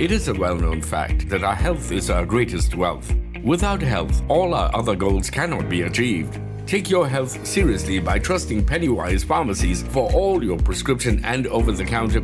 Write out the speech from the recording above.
It is a well-known fact that our health is our greatest wealth. Without health, all our other goals cannot be achieved. Take your health seriously by trusting Pennywise Pharmacies for all your prescription and over-the-counter